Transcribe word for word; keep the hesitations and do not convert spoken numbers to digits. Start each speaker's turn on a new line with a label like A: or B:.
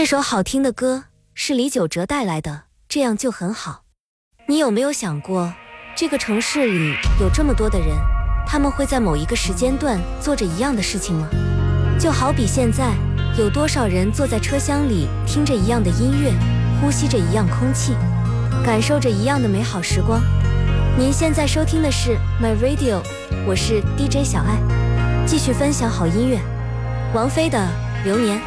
A: 这首好听的歌是李玖哲带来的，这样就很好。你有没有想过，这个城市里有这么多的人，他们会在某一个时间段做着一样的事情吗？就好比现在，有多少人坐在车厢里听着一样的音乐，呼吸着一样空气，感受着一样的美好时光。您现在收听的是 My Radio， 我是 D J 小爱，继续分享好音乐。王菲的《流年》。